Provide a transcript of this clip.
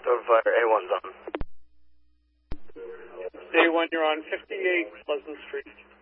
Thoroughfire A1's on. A1, you're on 58 Pleasant Street.